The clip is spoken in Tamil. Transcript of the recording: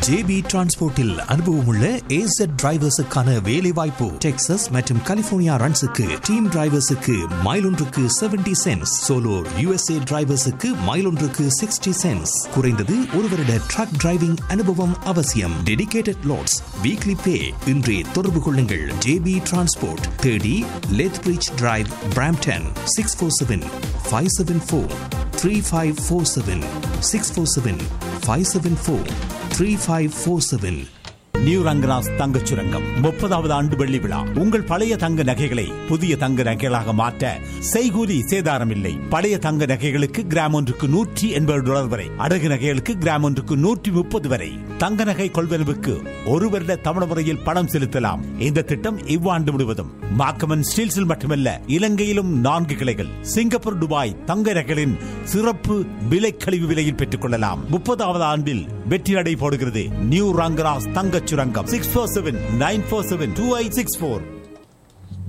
ஜேபி டிரான்ஸ்போர்ட்டில் அனுபவமுள்ள AZ டிரைவர்ஸுக்கான வேலை வாய்ப்பு. டெக்சாஸ் மற்றும் கலிபோர்னியா ரன்ஸுக்கு டீம் டிரைவர்ஸுக்கு மைல் ஒன்றுக்கு 70 சென்ட்ஸ், சோலோ USA டிரைவர்ஸுக்கு மைல் ஒன்றுக்கு 60 சென்ட்ஸ். குறைந்தது 1 வருட ட்ரக் டிரைவிங் அனுபவம் அவசியம். டெடிகேட்டட் லோட்ஸ், வீக்லி பே. இன்றே தொடர்பு கொள்ளுங்கள். JP transport, 30 லெத்பிரிட்ஜ் drive, Brampton. 647-574-3547. 647-574-3547. New Rangaraj தங்கச் சுரங்கம் 30வது ஆண்டு வெள்ளி விழா. உங்கள் பழைய தங்க நகைகளை புதிய தங்க நகைகளாக மாற்ற செய்கூலி சேதாரம் இல்லை. பழைய தங்க நகைகளுக்கு கிராம் ஒன்றுக்கு $180 வரை, அடகு நகைகளுக்கு கிராம் ஒன்றுக்கு $130 வரை. தங்க நகை கொள்வனவுக்கு 1 வருட தவண முறையில் பணம் செலுத்தலாம். இந்த திட்டம் இவ்வாண்டு முழுவதும் மாக்கமன் ஸ்டீல்ஸில் மட்டுமல்ல, இலங்கையிலும் 4 கிளைகள். சிங்கப்பூர், துபாய் தங்க நகைகளின் சிறப்பு விலை கழிவு விலையில் பெற்றுக் கொள்ளலாம். 30வது ஆண்டில் வெற்றி நடை போடுகிறது நியூ ரங்கராஜ் தங்கச் சுரங்கம். 647-947-2864.